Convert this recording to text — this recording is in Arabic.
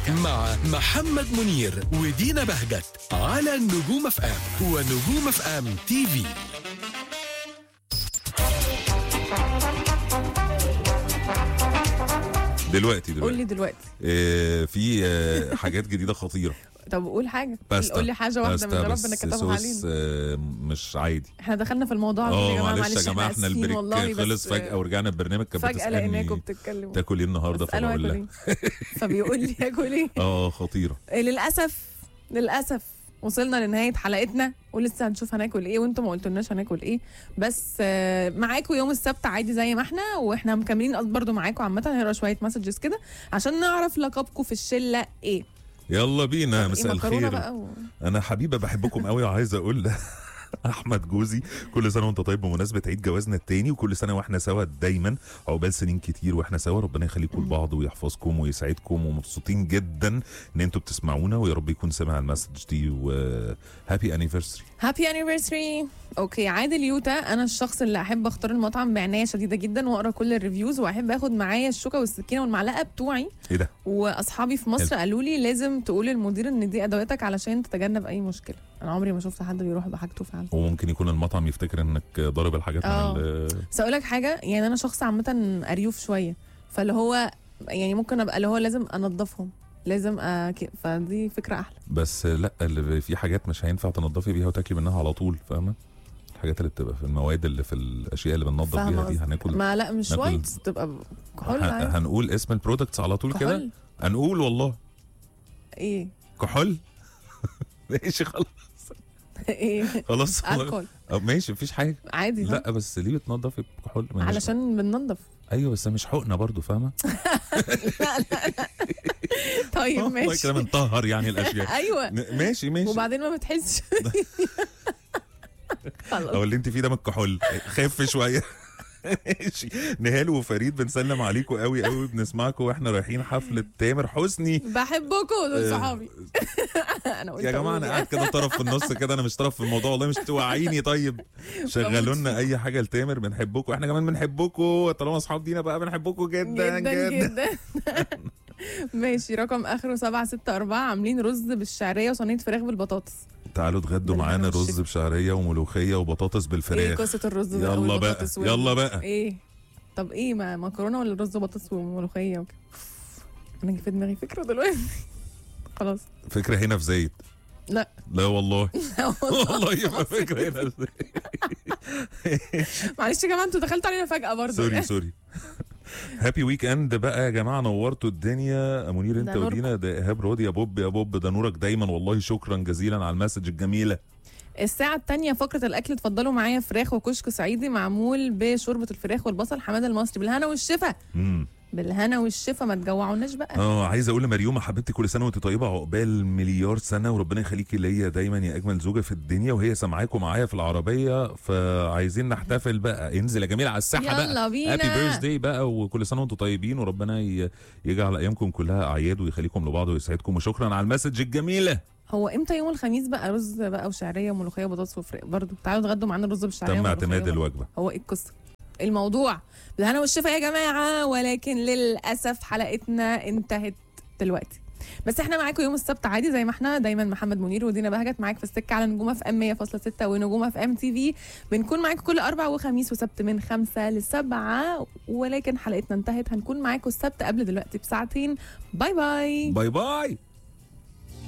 مع محمد منير ودينا بهجت على نجوم اف ام ونجوم اف ام تي في. دلوقتي قول لي دلوقتي. في حاجات جديده خطيره. طب قول حاجه، باستا. قول لي حاجه واحده من اللي ربنا كتبها علينا. مش عادي. احنا دخلنا في الموضوع يا جماعه، معلش يا جماعه، احنا البريك خلص فجاه ورجعنا البرنامج. كانت فجاه لقيناكم بتتكلموا تاكل ايه النهارده، فبقول لها فبيقول لي اكل ايه. خطيره. للاسف وصلنا لنهايه حلقتنا ولسه هنشوف هناكل ايه، وانتم ما قلتولناش هناكل ايه. بس معاكم يوم السبت عادي زي ما احنا، واحنا مكملين برضو معاكم. عامه هنقرا شويه مسجز كده عشان نعرف لقبكم في الشله ايه. يلا بينا. مساء الخير. انا حبيبه بحبكم قوي وعايزه اقول احمد جوزي كل سنه وانت طيب بمناسبه عيد جوازنا التاني، وكل سنه واحنا سوا دايما، عقبال سنين كتير واحنا سوا. ربنا يخليكم لبعض ويحفظكم ويسعدكم، ومبسوطين جدا ان انتوا بتسمعونا، ويا رب يكون سمع المسج دي. وهابي انيفرساري. هابي انيفرساري. اوكي، عادل يوتا. انا الشخص اللي احب اختار المطعم بعنايه شديده جدا واقرا كل الريفيوز، واحب اخد معايا الشوكه والسكينه والمعلقه بتوعي. ايه ده؟ واصحابي في مصر قالوا لي لازم تقول للمدير ان دي ادواتك علشان تتجنب اي مشكله. انا عمري ما شفت حد بيروح بحاجته فعلا. وممكن يكون المطعم يفتكر انك ضارب الحاجات بس اقول لك حاجه، يعني انا شخص عامه اريوف شويه، فاللي هو يعني ممكن ابقى اللي هو لازم انضفهم، لازم فدي فكره احلى. بس لا، اللي في حاجات مش هينفع تنضفي بيها وتاكلي منها على طول، فاهمه؟ الحاجات اللي بتبقى في المواد اللي في الاشياء اللي بننضف بيها دي هناكل. ما لا مش وايت، تبقى كحول. هنقول اسم البرودكتس على طول كده. هنقول والله ايه كحول. ماشي خلاص. ايه خلاص الكحول ماشي، مفيش حاجه عادي. لا بس ليه بتنضفي بكحول؟ علشان بننضف. ايوه بس مش حقنه برضو، فاهمه؟ لا طيب ماشي. والله كده بنطهر يعني الاشياء. ايوه ماشي وبعدين ما بتحسش. او اللي انت فيه ده من الكحول، خف شويه. ماشي. نهال وفريد بنسلم عليكم قوي قوي، بنسمعكم واحنا رايحين حفله تامر حسني. بحبكم دول صحابي. انا قلت يا جماعه انا قاعد كده طرف في النص كده، انا مش طرف في الموضوع والله، مش توعيني. طيب شغلوا لنا اي حاجه لتامر، بنحبكم. احنا كمان بنحبكم طالما اصحاب دينا بقى، بنحبكم جدا جدا جدا. ماشي. رقم اخره 764 عاملين رز بالشعريه وصينيه فراخ بالبطاطس. تعالوا اتغدوا معانا رز بشعريه وملوخيه وبطاطس بالفراخ. ايه قصه الرز ده؟ يلا بقى يلا بقى. ايه طب ايه، مكرونه ولا رز وبطاطس وملوخيه وكده؟ انا جه في دماغي فكره دلوقتي. خلاص فكره هنا في زيت. لا والله والله يبقى فكره هنا في زيت. معلش يا جماعه، انتوا دخلتوا علينا فجاه برضه. سوري. هابي ويك اند بقى يا جماعه، نورتوا الدنيا. منير انت ودينا، ده ايهاب راضي. يا بوب ده نورك دايما والله. شكرا جزيلا على المسج الجميله. الساعة الثانية فقرة الأكل، اتفضلوا معايا فراخ وكشك صعيدي معمول بشوربة الفراخ والبصل حمادة المصري. بالهنا والشفا. بالهنا والشفا، ما تجوعوناش بقى. عايز اقول لمريومه حبيبتي كل سنه وانت طيبه، عقبال مليار سنه، وربنا يخليكي ليا دايما يا اجمل زوجه في الدنيا. وهي سامعاكم معايا في العربيه، فعايزين نحتفل بقى. انزل يا جميل على الساحه بقى. يلا بينا. هابي بيرث داي بقى، وكل سنه وانتم طيبين، وربنا يجعل ايامكم كلها اعياد ويخليكم لبعض ويسعدكم. وشكرا على المسج الجميله. هو امتى يوم الخميس بقى رز بقى وشعريه وملوخيه وبطاطس وفراخ برضه؟ تعالوا اتغدوا معانا الرز بالشعريه. تم اعتماد الوجبه. هو ايه القصه؟ الموضوع بالهنا والشفا يا جماعه، ولكن للاسف حلقتنا انتهت دلوقتي. بس احنا معاكم يوم السبت عادي زي ما احنا دايما. محمد منير ودينا بهجت معاك في السكه على نجوم اف ام 100.6 ونجوم اف ام تي في. بنكون معاكم كل اربع وخميس وسبت من 5 ل 7، ولكن حلقتنا انتهت. هنكون معاكم السبت قبل دلوقتي بساعتين. باي باي. باي باي.